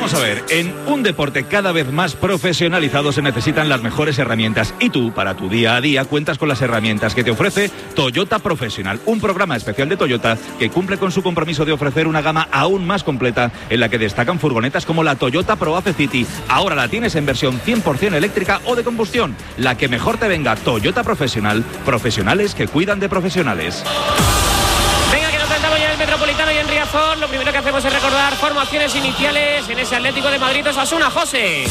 Vamos a ver, en un deporte cada vez más profesionalizado se necesitan las mejores herramientas y tú, para tu día a día, cuentas con las herramientas que te ofrece Toyota Professional, un programa especial de Toyota que cumple con su compromiso de ofrecer una gama aún más completa en la que destacan furgonetas como la Toyota ProAce City. Ahora la tienes en versión 100% eléctrica o de combustión, la que mejor te venga. Toyota Professional, profesionales que cuidan de profesionales. Metropolitano y en Riazor, lo primero que hacemos es recordar formaciones iniciales en ese Atlético de Madrid Osasuna. José.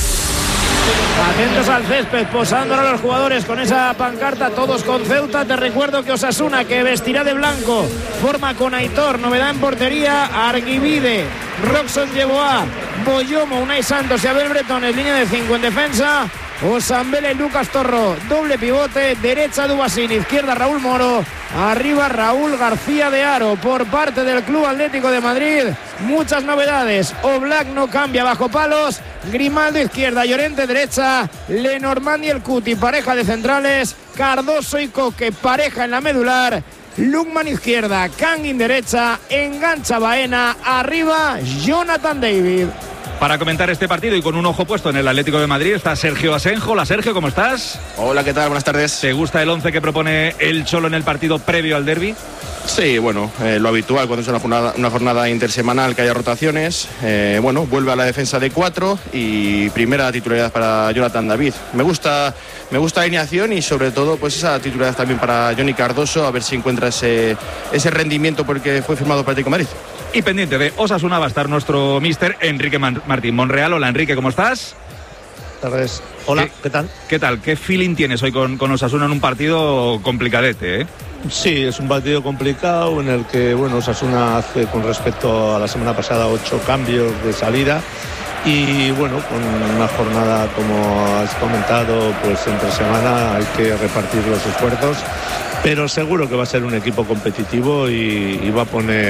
Atentos al césped, posando ahora los jugadores con esa pancarta, todos con Ceuta. Te recuerdo que Osasuna, que vestirá de blanco, forma con Aitor, novedad en portería, Arguivide, Roxon Yeboah, Boyomo, Unai Santos y Abel Bretones, línea de 5 en defensa. Osambele y Lucas Torro, doble pivote, derecha Dubasín, izquierda Raúl Moro, arriba Raúl García de Haro. Por parte del Club Atlético de Madrid, muchas novedades. Oblak no cambia bajo palos, Grimaldo izquierda, Llorente derecha, Lenormand y el Cuti, pareja de centrales, Cardoso y Coque, pareja en la medular, Lukman izquierda, Kangin derecha, engancha Baena, arriba Jonathan David. Para comentar este partido y con un ojo puesto en el Atlético de Madrid está Sergio Asenjo. Hola Sergio, ¿cómo estás? Hola, ¿qué tal? Buenas tardes. ¿Te gusta el 11 que propone el Cholo en el partido previo al derbi? Sí, bueno, lo habitual cuando es una jornada intersemanal que haya rotaciones. Vuelve a la defensa de 4 y primera titularidad para Jonathan David. Me gusta la alineación y sobre todo pues esa titularidad también para Johnny Cardoso, a ver si encuentra ese rendimiento por el que fue firmado para Atlético de Madrid. Y pendiente de Osasuna va a estar nuestro míster Enrique Martín Monreal. Hola Enrique, ¿cómo estás? Buenas tardes. Hola, ¿qué tal? ¿Qué tal? ¿Qué feeling tienes hoy con Osasuna en un partido complicadete, Sí, es un partido complicado en el que, Osasuna hace con respecto a la semana pasada 8 cambios de salida y, con una jornada, como has comentado, pues entre semana hay que repartir los esfuerzos, pero seguro que va a ser un equipo competitivo y va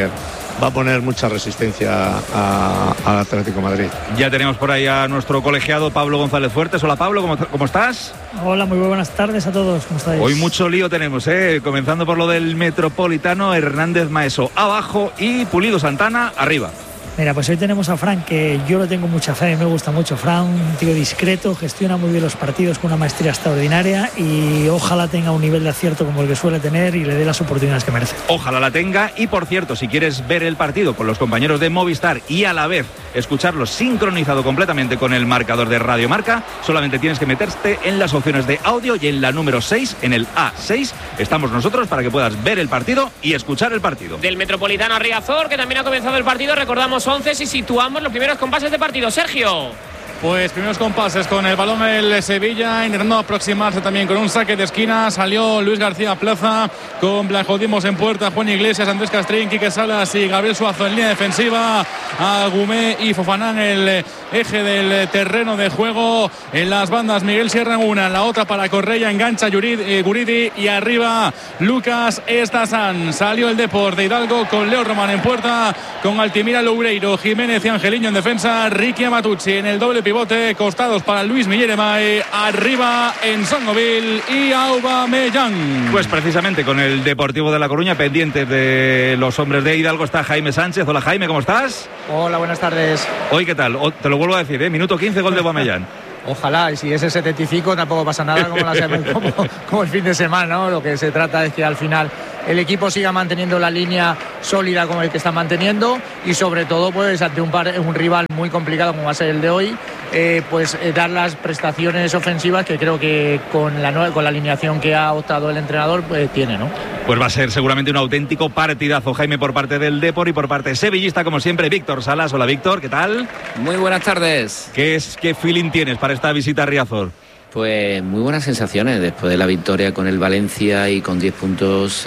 a poner mucha resistencia al Atlético de Madrid. Ya tenemos por ahí a nuestro colegiado Pablo González Fuertes. Hola Pablo, ¿cómo estás? Hola, muy buenas tardes a todos, ¿cómo estáis? Hoy mucho lío tenemos, comenzando por lo del Metropolitano, Hernández Maeso abajo y Pulido Santana arriba. Mira, pues hoy tenemos a Fran, que yo le tengo mucha fe, me gusta mucho. Fran, un tío discreto, gestiona muy bien los partidos con una maestría extraordinaria y ojalá tenga un nivel de acierto como el que suele tener y le dé las oportunidades que merece. Ojalá la tenga. Y por cierto, si quieres ver el partido con los compañeros de Movistar y a la vez escucharlo sincronizado completamente con el marcador de Radio Marca, solamente tienes que meterte en las opciones de audio y en la número 6, en el A6, estamos nosotros para que puedas ver el partido y escuchar el partido. Del Metropolitano a Riazor, que también ha comenzado el partido, recordamos 11 y situamos los primeros compases de partido. Sergio. Pues primeros compases con el balón el Sevilla, intentando aproximarse también con un saque de esquina. Salió Luis García Plaza con Blajodimos en puerta, Juan Iglesias, Andrés Castrín, Quique Salas y Gabriel Suazo en línea defensiva. Agumé y Fofana en el eje del terreno de juego. En las bandas Miguel Sierra en una, en la otra para Correia, engancha Guridi y arriba Lucas Estazán. Salió el Depor de Hidalgo con Leo Román en puerta, con Altimira Loureiro, Jiménez y Angeliño en defensa, Ricky Amatucci en el doble pivote, costados para Luis Milleremay, arriba en Sangovil y Aubameyang. Pues precisamente con el Deportivo de La Coruña, pendientes de los hombres de Hidalgo, está Jaime Sánchez. Hola Jaime, ¿cómo estás? Hola, buenas tardes. Hoy, ¿qué tal? Te lo vuelvo a decir, minuto 15, gol de Aubameyang. Ojalá, y si es el 75 tampoco pasa nada como el fin de semana, ¿no? Lo que se trata es que al final el equipo siga manteniendo la línea sólida como el que está manteniendo y sobre todo pues ante un rival muy complicado como va a ser el de hoy, dar las prestaciones ofensivas que creo que con la alineación que ha optado el entrenador tiene, ¿no? Pues va a ser seguramente un auténtico partidazo, Jaime, por parte del Depor y por parte sevillista, como siempre, Víctor Salas. Hola Víctor, ¿qué tal? Muy buenas tardes. ¿Qué feeling tienes para esta visita a Riazor? Pues muy buenas sensaciones después de la victoria con el Valencia y con 10 puntos,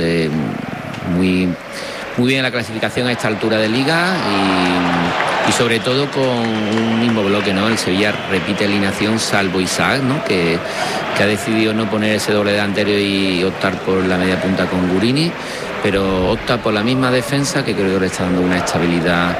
muy bien la clasificación a esta altura de liga y sobre todo con un mismo bloque, ¿no? El Sevilla repite alineación salvo Isaac, ¿no? Que ha decidido no poner ese doble delantero y optar por la media punta con Gurini, pero opta por la misma defensa que creo que le está dando una estabilidad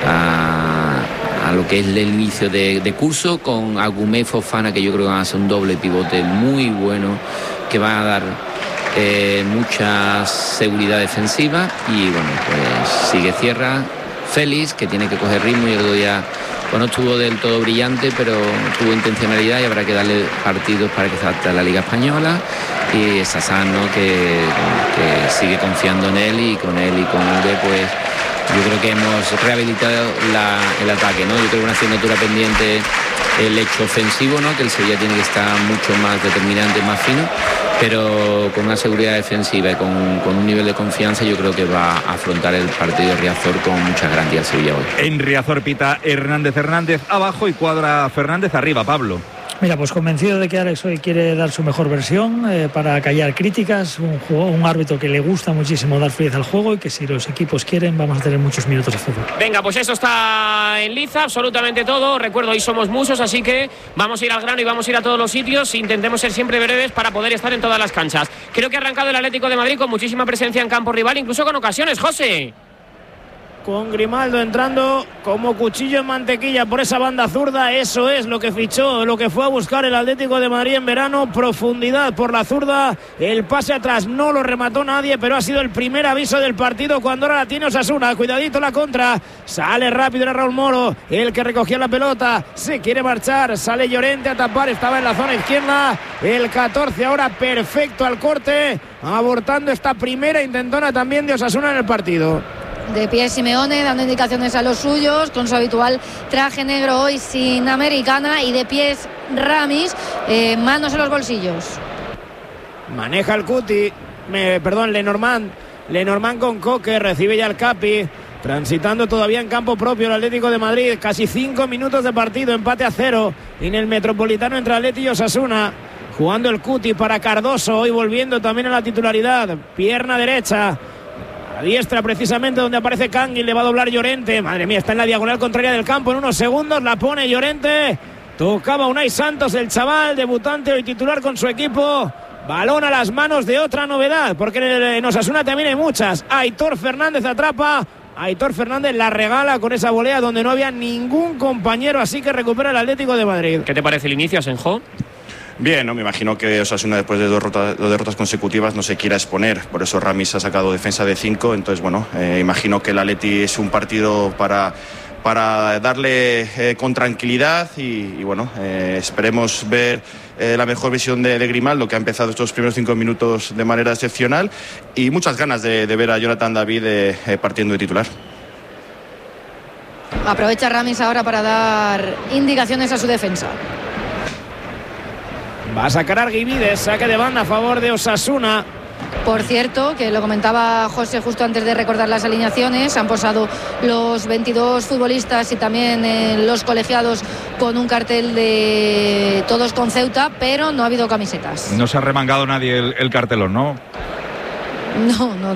a lo que es el inicio de curso, con Agumé y Fofana, que yo creo que van a ser un doble pivote muy bueno, que van a dar mucha seguridad defensiva. Y bueno, pues sigue Sierra, Félix, que tiene que coger ritmo, y el otro día pues no estuvo del todo brillante, pero tuvo intencionalidad y habrá que darle partidos para que se adapte a la Liga Española. Y Sassano que sigue confiando en él, y con él y con Ude, pues yo creo que hemos rehabilitado el ataque, ¿no? Yo creo que una asignatura pendiente el hecho ofensivo, ¿no? Que el Sevilla tiene que estar mucho más determinante, más fino, pero con una seguridad defensiva y con un nivel de confianza, yo creo que va a afrontar el partido de Riazor con mucha garantía el Sevilla hoy. En Riazor pita Hernández abajo y cuadra Fernández arriba, Pablo. Mira, pues convencido de que Alex hoy quiere dar su mejor versión para callar críticas, un árbitro que le gusta muchísimo dar fluidez al juego y que si los equipos quieren vamos a tener muchos minutos de fútbol. Venga, pues eso está en liza, absolutamente todo. Recuerdo, hoy somos muchos, así que vamos a ir al grano y vamos a ir a todos los sitios. Intentemos ser siempre breves para poder estar en todas las canchas. Creo que ha arrancado el Atlético de Madrid con muchísima presencia en campo rival, incluso con ocasiones, José. Con Grimaldo entrando como cuchillo en mantequilla por esa banda zurda. Eso es lo que fichó, lo que fue a buscar el Atlético de Madrid en verano. Profundidad por la zurda. El pase atrás no lo remató nadie, pero ha sido el primer aviso del partido cuando ahora la tiene Osasuna. Cuidadito la contra. Sale rápido, era Raúl Moro el que recogía la pelota. Se quiere marchar. Sale Llorente a tapar. Estaba en la zona izquierda. El 14 ahora perfecto al corte. Abortando esta primera intentona también de Osasuna en el partido. De pie Simeone, dando indicaciones a los suyos, con su habitual traje negro hoy sin americana, y de pies Ramis, manos en los bolsillos. Maneja el Cuti, Lenormand con Coque, recibe ya el Capi, transitando todavía en campo propio el Atlético de Madrid, casi 5 minutos de partido, empate a 0 en el Metropolitano entre Atleti y Osasuna. Jugando el Cuti para Cardoso, hoy volviendo también a la titularidad, pierna derecha. A diestra precisamente donde aparece Canguil, le va a doblar Llorente. Madre mía, está en la diagonal contraria del campo en unos segundos. La pone Llorente. Tocaba Unai Santos, el chaval, debutante hoy titular con su equipo. Balón a las manos de otra novedad, porque en Osasuna también hay muchas. Aitor Fernández atrapa. Aitor Fernández la regala con esa volea donde no había ningún compañero, así que recupera el Atlético de Madrid. ¿Qué te parece el inicio, Asenjo? Bien, ¿no? Me imagino que Osasuna después de dos derrotas consecutivas no se quiera exponer, por eso Ramis ha sacado defensa de 5, entonces bueno, imagino que el Atleti es un partido para darle con tranquilidad y bueno, esperemos ver la mejor visión de Grimaldo, que ha empezado estos primeros 5 minutos de manera excepcional, y muchas ganas de ver a Jonathan David partiendo de titular. Aprovecha Ramis ahora para dar indicaciones a su defensa. Va a sacar Arguivides, saque de banda a favor de Osasuna. Por cierto, que lo comentaba José justo antes de recordar las alineaciones, han posado los 22 futbolistas y también los colegiados con un cartel de todos con Ceuta, pero no ha habido camisetas. No se ha remangado nadie el cartelón, ¿no? No.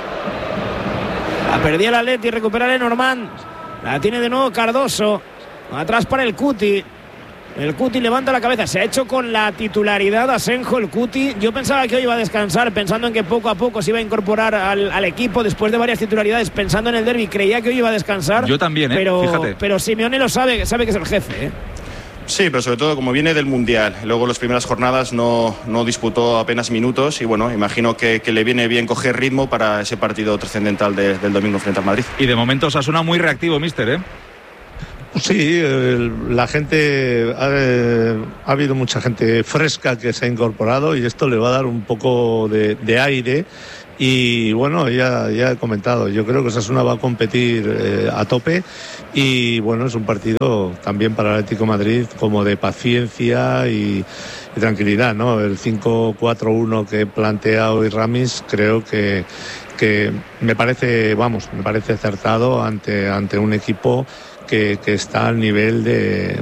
La perdía el Atleti, recupera Lenormand. La tiene de nuevo Cardoso. Atrás para el Cuti. El Cuti levanta la cabeza, se ha hecho con la titularidad Asenjo el Cuti. Yo pensaba que hoy iba a descansar, pensando en que poco a poco se iba a incorporar al equipo después de varias titularidades, pensando en el derbi. Creía que hoy iba a descansar. Yo también, fíjate. Pero Simeone lo sabe que es el jefe, Sí, pero sobre todo como viene del Mundial, luego las primeras jornadas no disputó apenas minutos y bueno, imagino que le viene bien coger ritmo para ese partido trascendental del domingo frente al Madrid. Y de momento Osasuna muy reactivo, míster, Sí, la gente, ha habido mucha gente fresca que se ha incorporado y esto le va a dar un poco de aire. Y bueno, ya he comentado, yo creo que Osasuna va a competir a tope y bueno, es un partido también para el Atlético de Madrid como de paciencia y tranquilidad, ¿no? El 5-4-1 que plantea hoy Ramis creo que me parece acertado ante un equipo que está al nivel de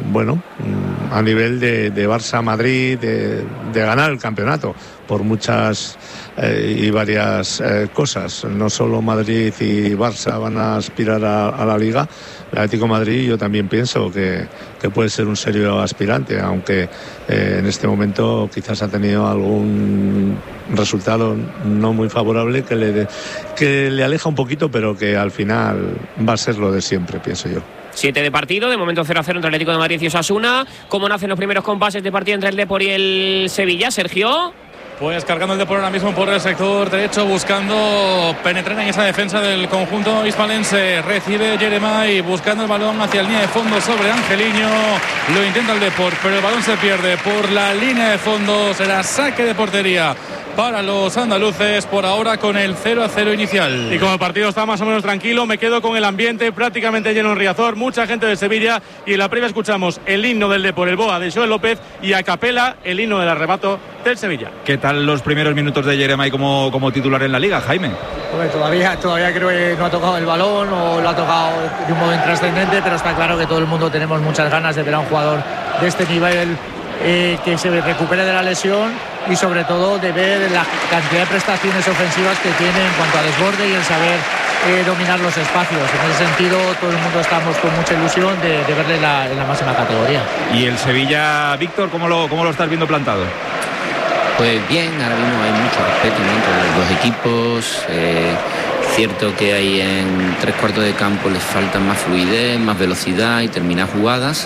Barça Madrid, de ganar el campeonato por muchas y varias cosas. No solo Madrid y Barça van a aspirar a la Liga, el Atlético de Madrid yo también pienso que puede ser un serio aspirante, aunque en este momento quizás ha tenido algún resultado no muy favorable que le aleja un poquito, pero que al final va a ser lo de siempre, pienso yo. 7 de partido, de momento 0-0 entre Atlético de Madrid y Osasuna. ¿Cómo nacen los primeros compases de partido entre el Depor y el Sevilla, Sergio? Pues cargando el Depor ahora mismo por el sector derecho, buscando penetrar en esa defensa del conjunto hispalense. Recibe Jeremai, buscando el balón hacia la línea de fondo sobre Angeliño. Lo intenta el Depor, pero el balón se pierde por la línea de fondo. Será saque de portería para los andaluces, por ahora con el 0-0 inicial. Y como el partido está más o menos tranquilo, me quedo con el ambiente prácticamente lleno en Riazor, mucha gente de Sevilla, y en la previa escuchamos el himno del Depor, el Boa de Joel López, y a capela el himno del arrebato del Sevilla. ¿Qué tal los primeros minutos de Jeremai como titular en la Liga, Jaime? Pues todavía creo que no ha tocado el balón o lo ha tocado de un modo intrascendente, pero está claro que todo el mundo tenemos muchas ganas de ver a un jugador de este nivel que se recupere de la lesión, y sobre todo de ver la cantidad de prestaciones ofensivas que tiene en cuanto a desborde y el saber dominar los espacios. En ese sentido, todo el mundo estamos con mucha ilusión de verle en la máxima categoría. ¿Y el Sevilla, Víctor, cómo lo estás viendo plantado? Pues bien, ahora mismo hay mucho respeto, ¿no?, entre los dos equipos. Cierto que hay en tres cuartos de campo les falta más fluidez, más velocidad y terminar jugadas.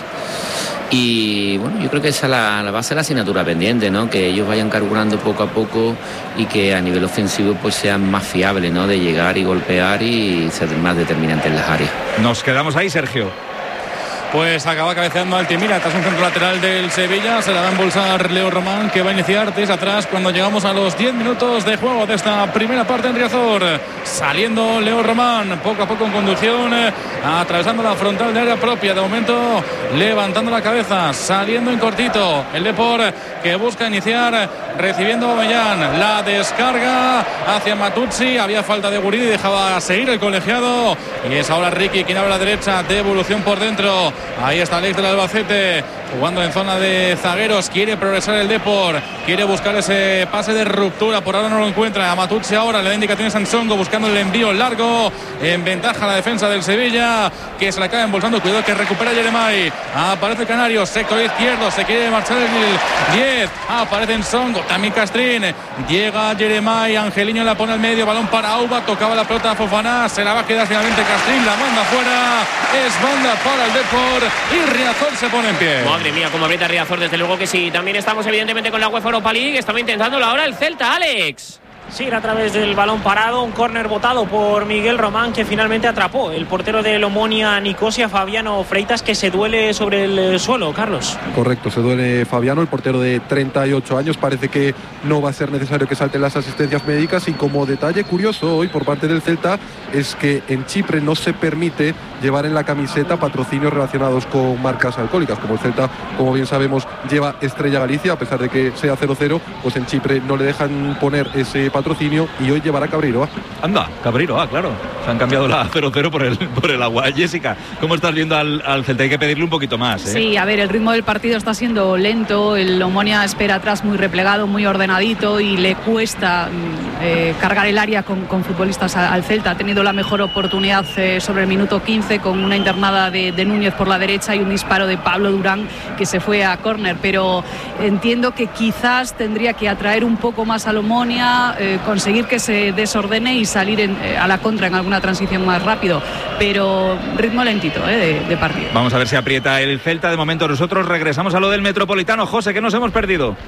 Y bueno, yo creo que esa la va a ser la asignatura pendiente, ¿no?, que ellos vayan carburando poco a poco y que a nivel ofensivo pues sean más fiables, ¿no?, de llegar y golpear y ser más determinantes en las áreas. Nos quedamos ahí, Sergio. Pues acaba cabeceando Altimira tras un centro lateral del Sevilla. Se la va a embolsar Leo Román, que va a iniciar desde atrás cuando llegamos a los 10 minutos de juego de esta primera parte en Riazor. Saliendo Leo Román poco a poco en conducción, atravesando la frontal de área propia. De momento levantando la cabeza, saliendo en cortito el Depor, que busca iniciar recibiendo a Aubameyang. La descarga hacia Matuzzi. Había falta de Guridi, dejaba seguir el colegiado. Y es ahora Ricky quien abre a la derecha. Devolución por dentro. Ahí está Alex del Albacete, jugando en zona de zagueros. Quiere progresar el Depor, quiere buscar ese pase de ruptura. Por ahora no lo encuentra. A Matuzzi ahora le da indicaciones a Nsongo, buscando el envío largo. En ventaja la defensa del Sevilla, que se la acaba embolsando. Cuidado que recupera Jeremai. Aparece el Canario, sector izquierdo. Se quiere marchar el 10. Aparece Nsongo, también Castrín. Llega Jeremai, Angeliño la pone al medio. Balón para Auba, tocaba la pelota a Fofana. Se la va a quedar finalmente Castrín. La manda fuera. Es banda para el Depor y Riazor se pone en pie. Madre mía, como aprieta Riazor, desde luego que sí. También estamos evidentemente con la UEFA Europa League. Estaba intentándolo ahora el Celta, Alex. Sí, a través del balón parado, un córner botado por Miguel Román, que finalmente atrapó el portero del Omonia Nicosia, Fabiano Freitas, que se duele sobre el suelo, Carlos. Correcto, se duele Fabiano, el portero de 38 años. Parece que no va a ser necesario que salten las asistencias médicas. Y como detalle curioso hoy por parte del Celta es que en Chipre no se permite llevar en la camiseta patrocinios relacionados con marcas alcohólicas. Como el Celta, como bien sabemos, lleva Estrella Galicia, a pesar de que sea 0-0, pues en Chipre no le dejan poner ese patrocinio, y hoy llevará Cabreiroa. Anda, Cabreiroa, claro. Se han cambiado la 0-0 por el agua. Jessica, ¿cómo estás viendo al Celta? Hay que pedirle un poquito más, ¿eh? Sí, a ver, el ritmo del partido está siendo lento. El Omonia espera atrás muy replegado, muy ordenadito, y le cuesta cargar el área con futbolistas al Celta. Ha tenido la mejor oportunidad sobre el minuto 15 con una internada de Núñez por la derecha y un disparo de Pablo Durán que se fue a córner, pero entiendo que quizás tendría que atraer un poco más al Omonia, conseguir que se desordene y salir a la contra en alguna transición más rápido, pero ritmo lentito de partido. Vamos a ver si aprieta el Celta. De momento nosotros regresamos a lo del Metropolitano. José, que nos hemos perdido.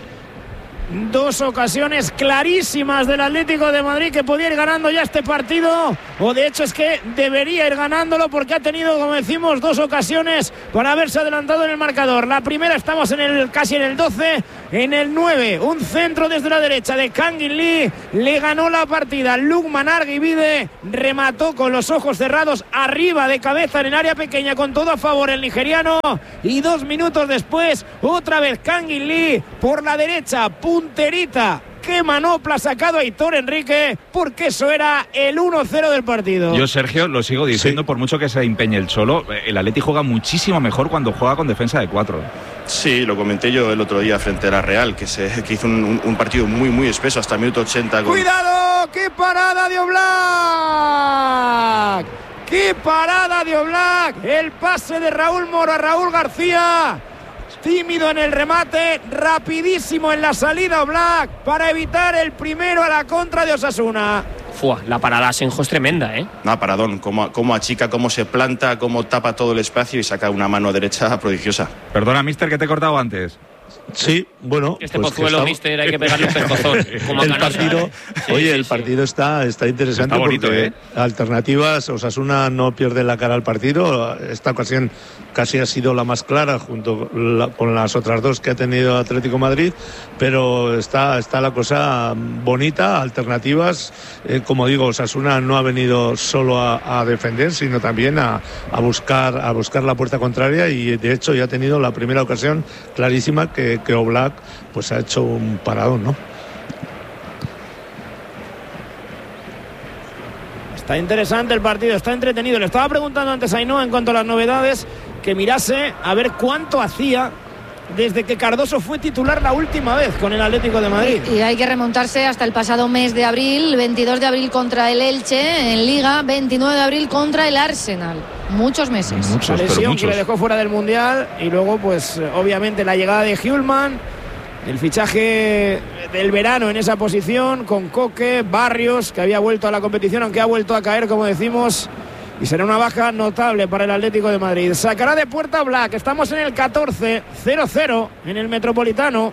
Dos ocasiones clarísimas del Atlético de Madrid, que podía ir ganando ya este partido, o de hecho es que debería ir ganándolo, porque ha tenido, como decimos, dos ocasiones para haberse adelantado en el marcador. La primera, estamos casi en el 12, en el 9, un centro desde la derecha de Kangin Lee, le ganó la partida Lukman Arguibide, remató con los ojos cerrados arriba de cabeza en el área pequeña, con todo a favor el nigeriano, y 2 minutos después otra vez Kangin Lee por la derecha, punterita. Qué manopla ha sacado Aitor Enrique, porque eso era el 1-0 del partido. Yo, Sergio, lo sigo diciendo, sí. Por mucho que se empeñe el Cholo, el Atleti juega muchísimo mejor cuando juega con defensa de 4. Sí, lo comenté yo el otro día frente a la Real, que hizo un partido muy, muy espeso hasta el minuto 80. ¡Cuidado! ¡Qué parada de Oblak! ¡Qué parada de Oblak! El pase de Raúl Moro a Raúl García. Tímido en el remate, rapidísimo en la salida Oblak para evitar el primero a la contra de Osasuna. La parada Asenjo es tremenda, ¿eh? No, paradón, cómo achica, cómo se planta, cómo tapa todo el espacio y saca una mano derecha prodigiosa. Perdona, mister, que te he cortado antes. Sí, bueno. Este Pozuelo, mister, hay que pegarle un pescozón. Como el partido, el partido está interesante, está bonito, porque alternativas, Osasuna no pierde la cara al partido. Esta ocasión casi ha sido la más clara junto con las otras dos que ha tenido Atlético Madrid, pero está la cosa bonita, alternativas. Como digo, Osasuna no ha venido solo a defender, sino también a buscar la puerta contraria, y de hecho ya ha tenido la primera ocasión clarísima que Oblak pues ha hecho un paradón, ¿no? Está interesante el partido, está entretenido. Le estaba preguntando antes a Ainhoa en cuanto a las novedades, que mirase a ver cuánto hacía desde que Cardoso fue titular la última vez con el Atlético de Madrid. Y hay que remontarse hasta el pasado mes de abril, 22 de abril contra el Elche en Liga, 29 de abril contra el Arsenal. Muchos meses. La lesión que le dejó fuera del Mundial, y luego pues obviamente la llegada de Hjulman, el fichaje del verano en esa posición con Coque, Barrios, que había vuelto a la competición, aunque ha vuelto a caer, como decimos, y será una baja notable para el Atlético de Madrid. Sacará de puerta Black. Estamos en el 14, 0-0 en el Metropolitano.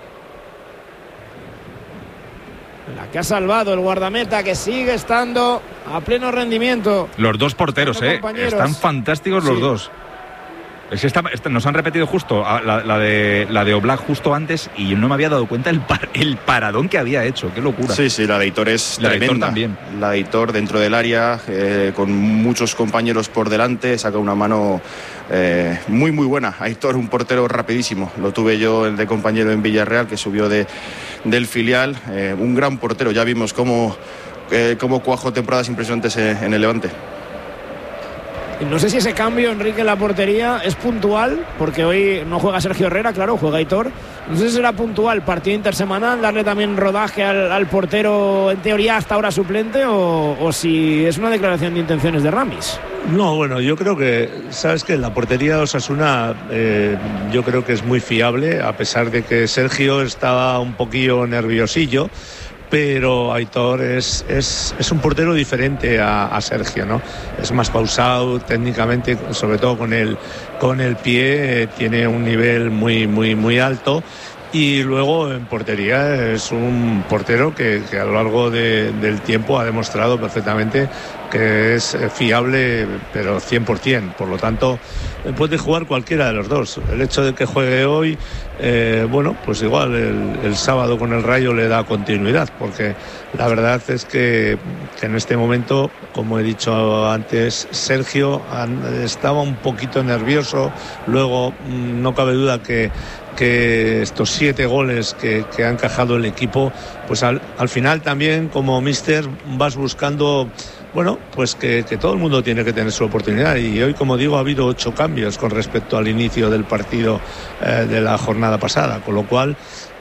La que ha salvado el guardameta, que sigue estando a pleno rendimiento. Los dos porteros, están fantásticos los dos. Es que nos han repetido justo la de Oblak justo antes, y no me había dado cuenta el paradón que había hecho. Qué locura. Sí, la de Aitor es tremenda. Aitor también. La de Aitor dentro del área, con muchos compañeros por delante, saca una mano muy buena. Aitor, un portero rapidísimo. Lo tuve yo de compañero en Villarreal, que subió del filial. Un gran portero. Ya vimos cómo cuajó temporadas impresionantes en el Levante. No sé si ese cambio, Enrique, en la portería es puntual, porque hoy no juega Sergio Herrera, claro, juega Aitor. No sé si será puntual, partido intersemanal, darle también rodaje al portero, en teoría hasta ahora suplente, o si es una declaración de intenciones de Ramis. No, bueno, yo creo que, ¿sabes qué? La portería de Osasuna yo creo que es muy fiable, a pesar de que Sergio estaba un poquillo nerviosillo, pero Aitor es un portero diferente a Sergio, ¿no? Es más pausado técnicamente, sobre todo con el pie, tiene un nivel muy alto. Y luego en portería es un portero que a lo largo del tiempo ha demostrado perfectamente que es fiable, pero 100%. Por lo tanto, puede jugar cualquiera de los dos. El hecho de que juegue hoy, pues igual el sábado con el Rayo le da continuidad, porque la verdad es que en este momento, como he dicho antes, Sergio estaba un poquito nervioso. Luego no cabe duda que estos 7 goles que ha encajado el equipo, pues al final también como míster vas buscando, pues que todo el mundo tiene que tener su oportunidad, y hoy, como digo, ha habido 8 cambios con respecto al inicio del partido de la jornada pasada, con lo cual,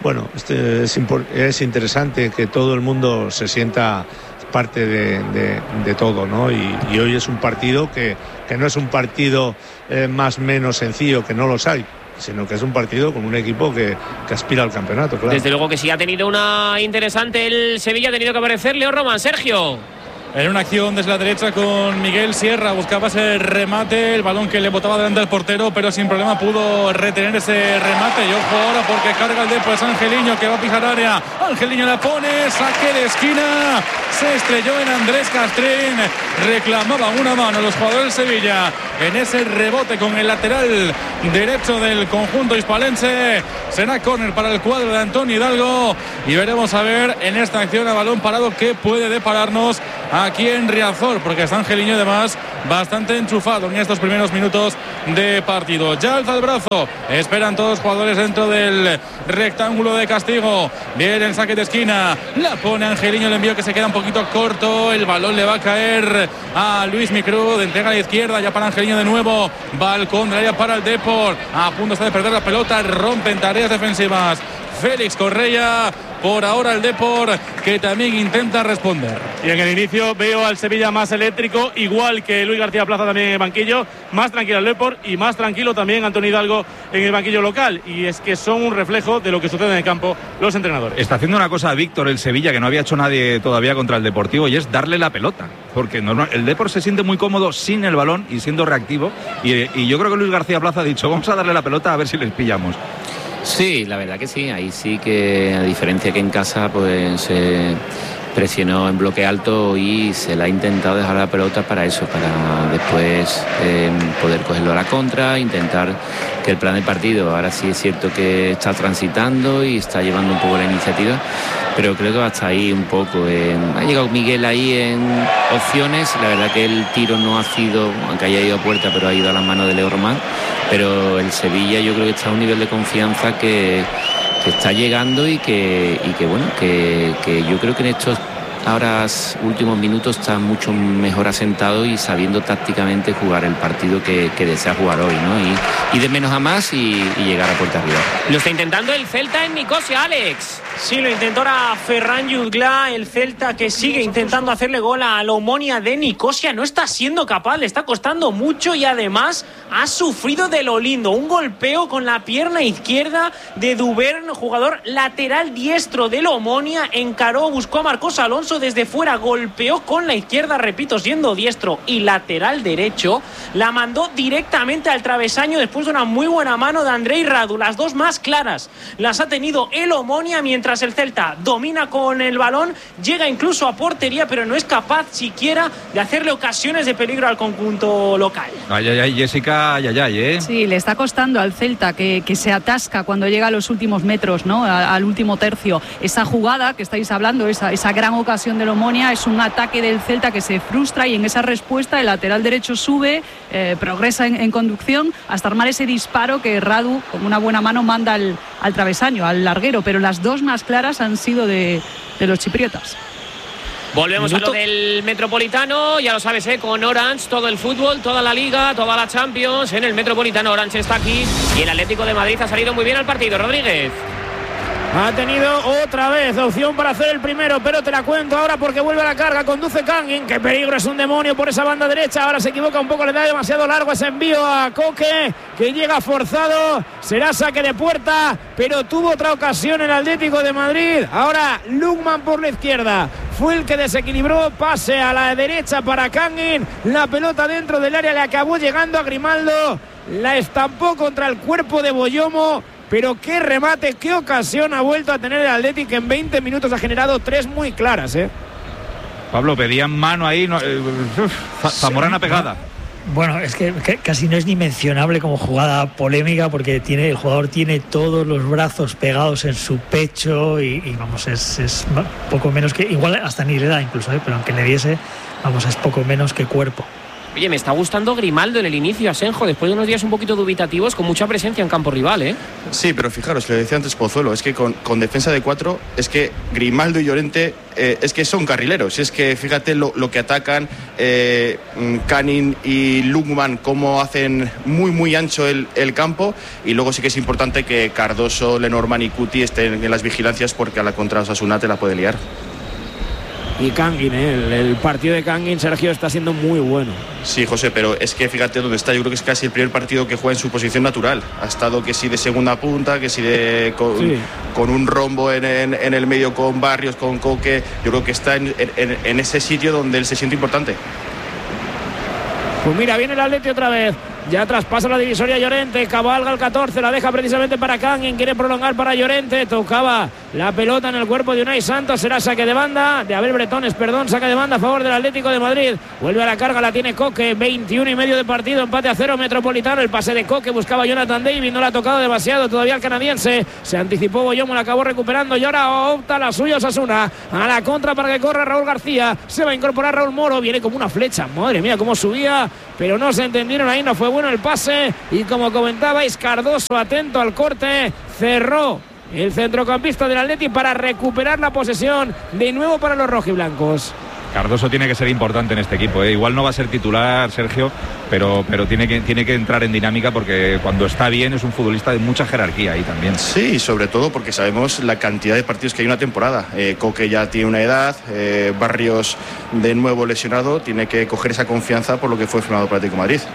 es interesante que todo el mundo se sienta parte de todo, ¿no? Y hoy es un partido que no es un partido más o menos sencillo, que no los hay, sino que es un partido con un equipo que aspira al campeonato, claro. Desde luego que sí, ha tenido una interesante el Sevilla, ha tenido que aparecer Leo Román. Sergio. En una acción desde la derecha con Miguel Sierra, buscaba ese remate, el balón que le botaba delante del portero, pero sin problema pudo retener ese remate. Y ojo ahora, porque carga el Depor, es Angeliño, que va a pisar área. Angeliño la pone, saque de esquina, se estrelló en Andrés Castrín, reclamaban una mano los jugadores del Sevilla en ese rebote con el lateral derecho del conjunto hispalense. Será córner para el cuadro de Antonio Hidalgo, y veremos a ver en esta acción a balón parado qué puede depararnos aquí en Riazor, porque está Angeliño además bastante enchufado en estos primeros minutos de partido. Ya alza el brazo, esperan todos los jugadores dentro del rectángulo de castigo. Viene el saque de esquina, la pone Angeliño, el envío que se queda un poquito corto, el balón le va a caer a Luis Micruz, entrega a la izquierda, ya para Angeliño de nuevo, balcón del área para el Depor, a punto está de perder la pelota, rompen tareas defensivas Félix Correia. Por ahora el Depor, que también intenta responder. Y en el inicio veo al Sevilla más eléctrico, igual que Luis García Plaza también en el banquillo, más tranquilo el Depor y más tranquilo también Antonio Hidalgo en el banquillo local. Y es que son un reflejo de lo que sucede en el campo los entrenadores. Está haciendo una cosa Víctor, el Sevilla, que no había hecho nadie todavía contra el Deportivo, y es darle la pelota. Porque el Depor se siente muy cómodo sin el balón y siendo reactivo. Y yo creo que Luis García Plaza ha dicho, vamos a darle la pelota a ver si les pillamos. Sí, la verdad que sí, ahí sí que, a diferencia que en casa, pues presionó en bloque alto y se la ha intentado dejar la pelota para eso, para después poder cogerlo a la contra, intentar que el plan de partido, ahora sí es cierto que está transitando y está llevando un poco la iniciativa, pero creo que hasta ahí un poco. Ha llegado Miguel ahí en opciones, la verdad que el tiro no ha sido, aunque haya ido a puerta, pero ha ido a las manos de Leo Román, pero el Sevilla yo creo que está a un nivel de confianza que está llegando y que bueno, que yo creo que en estos ahora últimos minutos está mucho mejor asentado y sabiendo tácticamente jugar el partido que desea jugar hoy, ¿no? Y de menos a más y llegar a puerta arriba. Lo está intentando el Celta en Nicosia, Alex. Sí, lo intentó ahora Ferran Jutgla, el Celta que sigue intentando hacerle gol a la Omonia de Nicosia. No está siendo capaz, le está costando mucho y además ha sufrido de lo lindo. Un golpeo con la pierna izquierda de Duvern, jugador lateral diestro del Omonia. Encaró, buscó a Marcos Alonso desde fuera, golpeó con la izquierda, repito, siendo diestro y lateral derecho. La mandó directamente al travesaño después de una muy buena mano de Andrei Radu. Las dos más claras las ha tenido el Omonia, mientras el Celta domina con el balón, llega incluso a portería, pero no es capaz siquiera de hacerle ocasiones de peligro al conjunto local. Ay, Jessica, ay. Sí, le está costando al Celta que se atasca cuando llega a los últimos metros, ¿no? Al último tercio. Esa jugada que estáis hablando, esa gran ocasión del Omonia, es un ataque del Celta que se frustra y en esa respuesta el lateral derecho sube, progresa en conducción hasta armar ese disparo que Radu con una buena mano manda al travesaño, al larguero, pero las dos más claras han sido de los chipriotas. Volvemos a lo del Metropolitano, ya lo sabes, con Orange, todo el fútbol, toda la Liga, toda la Champions, en el Metropolitano. Orange está aquí y el Atlético de Madrid ha salido muy bien al partido. Rodríguez. Ha tenido otra vez opción para hacer el primero, pero te la cuento ahora porque vuelve a la carga, conduce Kangin, qué peligro, es un demonio por esa banda derecha, ahora se equivoca un poco, le da demasiado largo ese envío a Coque, que llega forzado, será saque de puerta, pero tuvo otra ocasión el Atlético de Madrid. Ahora Lukman por la izquierda, fue el que desequilibró, pase a la derecha para Kangin, la pelota dentro del área le acabó llegando a Grimaldo, la estampó contra el cuerpo de Boyomo. Pero qué remate, qué ocasión ha vuelto a tener el Athletic, que en 20 minutos ha generado tres muy claras, Pablo, pedían mano ahí, Zamorana pegada. Bueno, es que casi no es ni mencionable como jugada polémica porque el jugador tiene todos los brazos pegados en su pecho y vamos, es poco menos que, igual hasta ni le da incluso, pero aunque le diese, vamos, es poco menos que cuerpo. Oye, me está gustando Grimaldo en el inicio, Asenjo, después de unos días un poquito dubitativos, con mucha presencia en campo rival, Sí, pero fijaros, lo decía antes Pozuelo, es que con defensa de 4, es que Grimaldo y Llorente es que son carrileros, es que fíjate lo que atacan, Canning y Lukman, cómo hacen muy muy ancho el campo, y luego sí que es importante que Cardoso, Lenormand y Cuti estén en las vigilancias porque a la contra Osasuna te la puede liar. Y Kangin, el partido de Kangin, Sergio, está siendo muy bueno. Sí, José, pero es que fíjate dónde está. Yo creo que es casi el primer partido que juega en su posición natural. Ha estado que sí de segunda punta, que sí con un rombo en el medio con Barrios, con Coque. Yo creo que está en ese sitio donde él se siente importante. Pues mira, viene el Atleti otra vez. Ya traspasa la divisoria Llorente, cabalga el 14, la deja precisamente para Kangin, quiere prolongar para Llorente, tocaba la pelota en el cuerpo de Unai Santos, será saque de banda, de Abel Bretones, saque de banda a favor del Atlético de Madrid, vuelve a la carga, la tiene Coque, 21 y medio de partido, empate a 0 Metropolitano, el pase de Coque, buscaba Jonathan David, no le ha tocado demasiado todavía al canadiense, se anticipó Boyomo, la acabó recuperando y ahora opta la suya Osasuna, a la contra para que corra Raúl García, se va a incorporar Raúl Moro, viene como una flecha, madre mía cómo subía, pero no se entendieron ahí, no fue bueno el pase y como comentabais, Cardoso atento al corte, cerró el centrocampista del Atleti para recuperar la posesión de nuevo para los rojiblancos. Cardoso tiene que ser importante en este equipo, Igual no va a ser titular, Sergio, pero tiene que entrar en dinámica porque cuando está bien es un futbolista de mucha jerarquía ahí también. Sí, sobre todo porque sabemos la cantidad de partidos que hay una temporada. Coque ya tiene una edad, Barrios de nuevo lesionado, tiene que coger esa confianza por lo que fue firmado por Atlético de Madrid.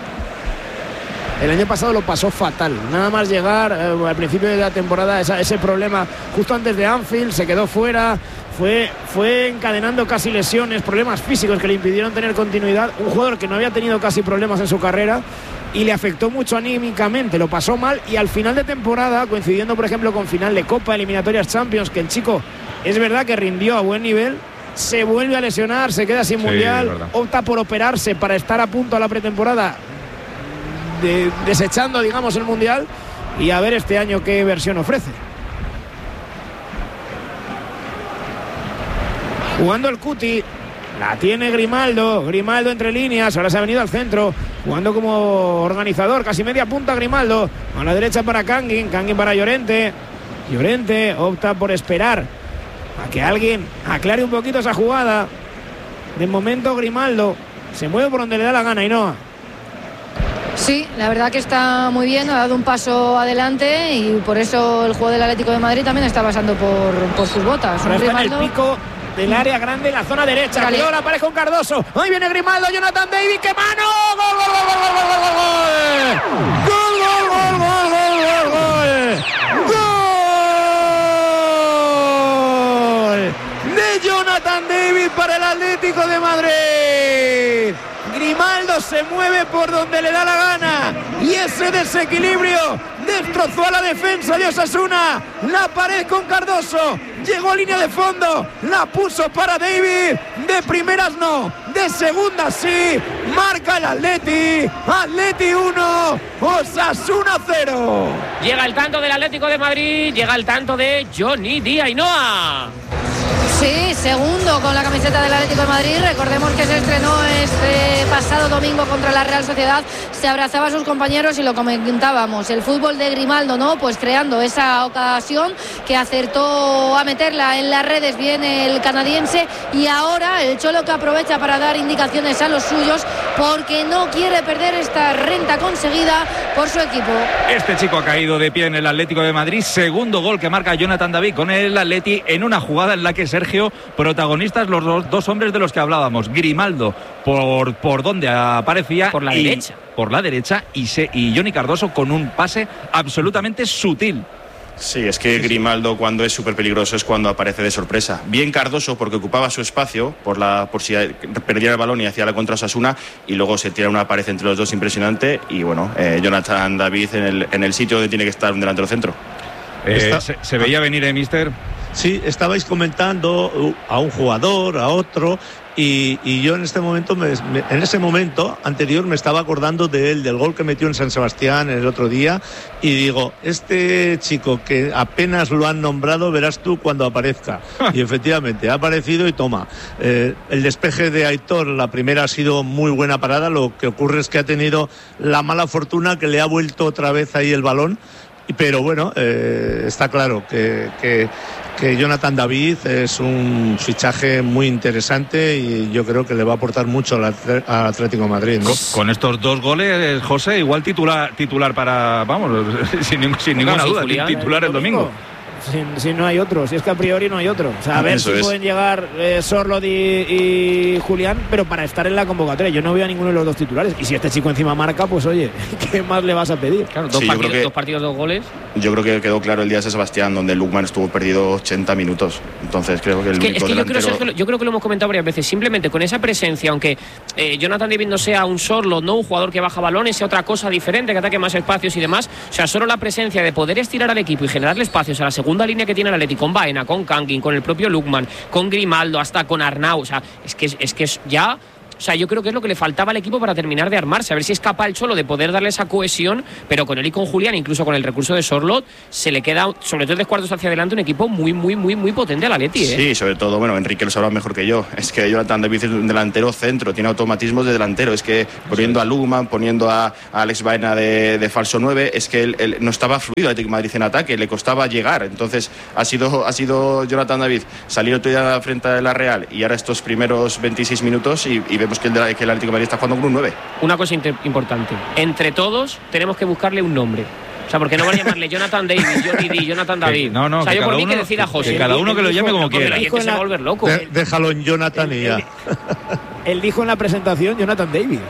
El año pasado lo pasó fatal, nada más llegar al principio de la temporada, ese problema justo antes de Anfield, se quedó fuera, fue encadenando casi lesiones, problemas físicos que le impidieron tener continuidad, un jugador que no había tenido casi problemas en su carrera y le afectó mucho anímicamente, lo pasó mal, y al final de temporada, coincidiendo por ejemplo con final de Copa, eliminatorias Champions, que el chico es verdad que rindió a buen nivel, se vuelve a lesionar, se queda sin mundial, opta por operarse para estar a punto a la pretemporada, desechando digamos el mundial, y a ver este año qué versión ofrece. Jugando el Cuti, la tiene Grimaldo entre líneas, ahora se ha venido al centro, jugando como organizador, casi media punta Grimaldo, a la derecha para Kangin para Llorente opta por esperar a que alguien aclare un poquito esa jugada. De momento Grimaldo se mueve por donde le da la gana, Ainhoa. Sí, la verdad que está muy bien, ha dado un paso adelante y por eso el juego del Atlético de Madrid también está pasando por sus botas. Ahora está en el pico del área grande, en la zona derecha. Cuidado, la pared con Cardoso. Ahí viene Grimaldo, Jonathan David, ¡qué mano! ¡Gol, gol, gol, gol, gol, gol, gol! De Jonathan David para el Atlético de Madrid. Grimaldo se mueve por donde le da la gana y ese desequilibrio destrozó a la defensa de Osasuna. La pared con Cardoso, llegó a línea de fondo, la puso para David. De primeras no, de segundas sí. Marca el Atleti 1, Osasuna 0. Llega el tanto del Atlético de Madrid, llega el tanto de Johnny Díaz, Ainhoa. Sí, segundo con la camiseta del Atlético de Madrid. Recordemos que se estrenó este pasado domingo contra la Real Sociedad. Se abrazaba a sus compañeros y lo comentábamos. El fútbol de Grimaldo, ¿no? Pues creando esa ocasión que acertó a meterla en las redes bien el canadiense. Y ahora el Cholo que aprovecha para dar indicaciones a los suyos porque no quiere perder esta renta conseguida por su equipo. Este chico ha caído de pie en el Atlético de Madrid. Segundo gol que marca Jonathan David con el Atleti en una jugada en la que Sergio, protagonistas los dos hombres de los que hablábamos. Grimaldo por donde aparecía, por la derecha y Johnny Cardoso con un pase absolutamente sutil. Sí, es que Grimaldo cuando es súper peligroso es cuando aparece de sorpresa. Bien Cardoso porque ocupaba su espacio por si perdiera el balón y hacía la contra Osasuna, y luego se tira una pared entre los dos impresionante. Y bueno, Jonathan David en el sitio donde tiene que estar un delantero centro. Se veía venir, mister. Sí, estabais comentando a un jugador, a otro, y yo en este momento, en ese momento anterior me estaba acordando de él, del gol que metió en San Sebastián el otro día, y digo, este chico que apenas lo han nombrado, verás tú cuando aparezca. Y efectivamente, ha aparecido y toma. El despeje de Aitor, la primera ha sido muy buena parada, lo que ocurre es que ha tenido la mala fortuna que le ha vuelto otra vez ahí el balón. Pero bueno, está claro que Jonathan David es un fichaje muy interesante y yo creo que le va a aportar mucho al Atlético de Madrid, ¿no? Con estos dos goles, José, igual titular para, vamos, sin ninguna duda, titular el domingo. Si no hay otro, si es que a priori no hay otro. O sea, a ver si pueden llegar Sorloth y Julián, pero para estar en la convocatoria. Yo no veo a ninguno de los dos titulares. Y si este chico encima marca, pues oye, ¿qué más le vas a pedir? Claro, dos partidos, 2 goles. Yo creo que quedó claro el día de San Sebastián, donde Lukman estuvo perdido 80 minutos. Entonces creo que yo creo que lo hemos comentado varias veces. Simplemente con esa presencia, aunque Jonathan David no sea un Sorloth, no un jugador que baja balones, sea otra cosa diferente, que ataque más espacios y demás. O sea, solo la presencia de poder estirar al equipo y generarle espacios a la segunda línea que tiene el Atleti, con Baena, con Kangin, con el propio Lukman, con Grimaldo, hasta con Arnau. O sea, es que ya. O sea, yo creo que es lo que le faltaba al equipo para terminar de armarse, a ver si es capaz el Cholo de poder darle esa cohesión, pero con él y con Julián, incluso con el recurso de Sorloth, se le queda, sobre todo de cuartos hacia adelante, un equipo muy, muy, muy, muy potente al Atleti, ¿eh? Sí, sobre todo, bueno, Enrique lo sabrá mejor que yo, es que Jonathan David es un delantero centro, tiene automatismos de delantero, es que poniendo a Lukman, poniendo a Alex Baena de falso 9, es que él no estaba fluido el Atlético de Madrid en ataque, le costaba llegar, entonces ha sido Jonathan David salir otro día frente a la Real y ahora estos primeros 26 minutos y vemos que el Atlético de Madrid está jugando con un 9. Una cosa importante, entre todos tenemos que buscarle un nombre. O sea, porque no van a llamarle Jonathan David, Johnny D, Jonathan David. No, o sea, yo por mí uno, que decida José. Que cada uno que lo llame como quiera. La gente se va a volver loco. Déjalo en Jonathan y ya. Él dijo en la presentación Jonathan David.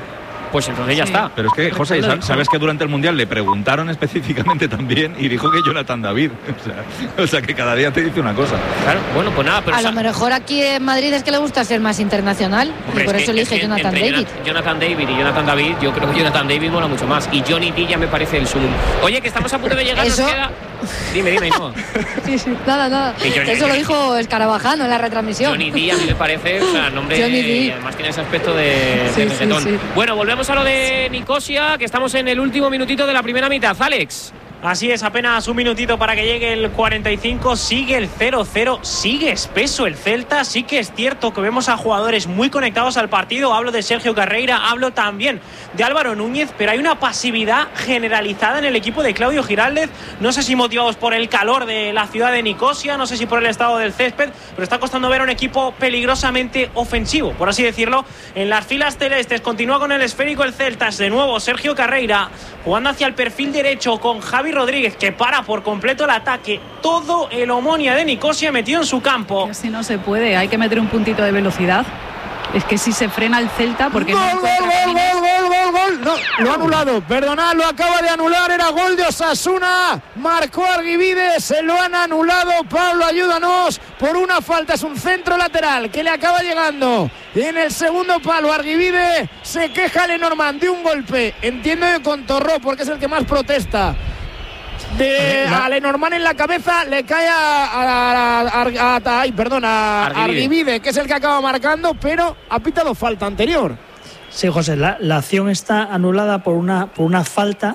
pues entonces ya está. Pero es que, José, sabes que durante el Mundial le preguntaron específicamente también y dijo que Jonathan David. O sea que cada día te dice una cosa. Claro, bueno, pues nada. Pero a lo mejor aquí en Madrid es que le gusta ser más internacional. Hombre, y por eso elige Jonathan David. Jonathan David y Jonathan David, yo creo que Jonathan David mola mucho más. Y Johnny D ya me parece el sumum. Oye, que estamos a punto de llegar, ¿Eso? nos queda... Dime, no. Sí, nada. Eso lo dijo Escarabajano en la retransmisión. Johnny D a mí me parece, o sea, nombre... Y además tiene ese aspecto de reggaetón. Sí. Bueno, volvemos a lo de Nicosia, que estamos en el último minutito de la primera mitad. Alex. Así es, apenas un minutito para que llegue el 45, sigue el 0-0, sigue espeso el Celta, sí que es cierto que vemos a jugadores muy conectados al partido, hablo de Sergio Carreira, hablo también de Álvaro Núñez, pero hay una pasividad generalizada en el equipo de Claudio Giraldez, no sé si motivados por el calor de la ciudad de Nicosia, no sé si por el estado del césped, pero está costando ver a un equipo peligrosamente ofensivo, por así decirlo, en las filas celestes. Continúa con el esférico el Celta, es de nuevo Sergio Carreira, jugando hacia el perfil derecho con Javi Rodríguez, que para por completo el ataque. Todo el Omonia de Nicosia metido en su campo. Así no se puede, hay que meter un puntito de velocidad. Es que si se frena el Celta, porque gol. No, lo ha anulado, perdonad, lo acaba de anular, era gol de Osasuna, marcó Arguivide, se lo han anulado. Pablo, ayúdanos, por una falta, es un centro lateral que le acaba llegando en el segundo palo. Arguivide, se queja Lenormand de un golpe, entiendo que con Torró, porque es el que más protesta. A Lenormand en la cabeza, le cae a Arguivide, que es el que acaba marcando, pero ha pitado falta anterior. Sí, José, la acción está anulada por una falta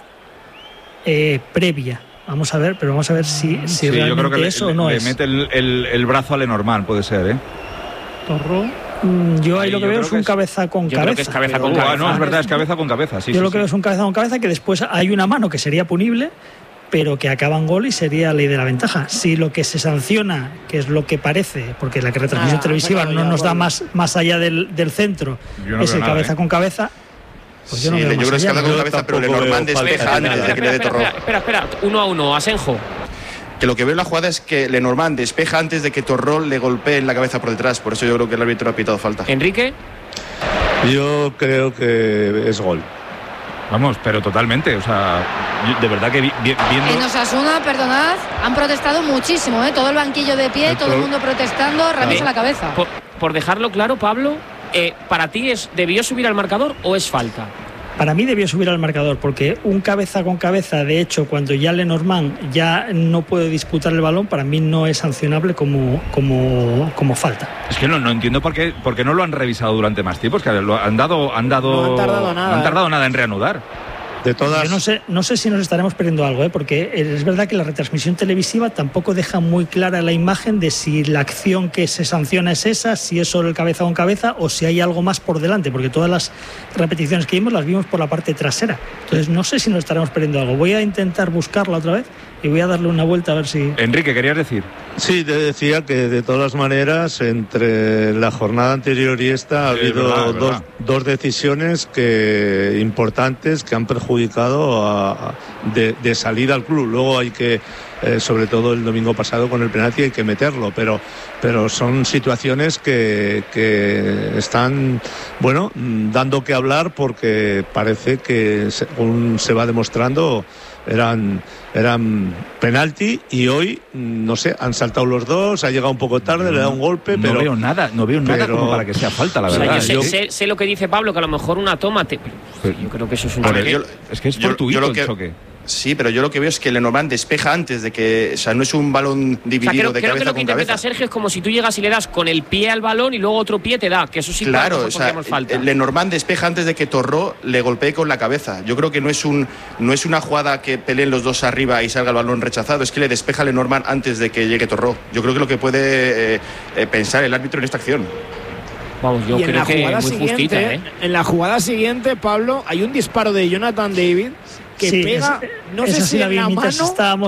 previa. Vamos a ver si sí, realmente yo creo que eso no es. Le mete el brazo a Lenormand, puede ser, ¿eh? Torró. Yo ahí lo que veo es un cabeza con cabeza. Creo que es cabeza con cabeza. No, es verdad, es cabeza con cabeza. Sí, yo lo que veo es un cabeza con cabeza, que después hay una mano que sería punible, pero que acaba en gol y sería ley de la ventaja. Si lo que se sanciona, que es lo que parece, porque la retransmisión televisiva no nos da más allá del centro, es el cabeza con cabeza, pues yo no veo más allá. Yo creo que es cabeza con cabeza, pero Lenormand despeja antes de que le dé Torró. Espera, 1-1, Asenjo. Que lo que veo en la jugada es que Lenormand despeja antes de que Torró le golpee en la cabeza por detrás, por eso yo creo que el árbitro ha pitado falta. Enrique. Yo creo que es gol. Vamos, pero totalmente, o sea, de verdad que viendo... En Osasuna, perdonad, han protestado muchísimo, todo el banquillo de pie, todo el mundo protestando, Ramos a la cabeza. Por dejarlo claro, Pablo, ¿para ti debió subir al marcador o es falta? Para mí debió subir al marcador, porque un cabeza con cabeza, de hecho, cuando ya Lenormand ya no puede disputar el balón, para mí no es sancionable como falta. Es que no entiendo por qué no lo han revisado durante más tiempo. Es que no han tardado nada en reanudar. Yo no sé si nos estaremos perdiendo algo, porque es verdad que la retransmisión televisiva tampoco deja muy clara la imagen de si la acción que se sanciona es esa, si es solo el cabeza con cabeza o si hay algo más por delante, porque todas las repeticiones que vimos las vimos por la parte trasera. Entonces no sé si nos estaremos perdiendo algo. Voy a intentar buscarla otra vez y voy a darle una vuelta a ver si... Enrique, ¿querías decir? Sí, te decía que de todas maneras entre la jornada anterior y esta ha habido dos decisiones importantes que han perjudicado de salida al club. Luego hay que, sobre todo el domingo pasado con el penalti, hay que meterlo, pero son situaciones que están, dando que hablar, porque parece que según se va demostrando eran penalti, y hoy no sé, han saltado los dos, ha llegado un poco tarde, le da un golpe, pero no veo nada como para que sea falta, la verdad. Yo sé lo que dice Pablo, que a lo mejor una toma yo creo que eso es un es que es fortuito el choque. Sí, pero yo lo que veo es que Lenormand despeja antes de que... O sea, no es un balón dividido de cabeza con cabeza. Creo que lo que interpreta Sergio es como si tú llegas y le das con el pie al balón y luego otro pie te da, que eso sí, claro, o sea, falta. Lenormand despeja antes de que Torró le golpee con la cabeza. Yo creo que no es una jugada que peleen los dos arriba y salga el balón rechazado, es que le despeja Lenormand antes de que llegue Torró. Yo creo que lo que puede pensar el árbitro en esta acción. Vamos, yo creo que muy justita, En la jugada siguiente, Pablo, hay un disparo de Jonathan David que pega, no sé si en la mano...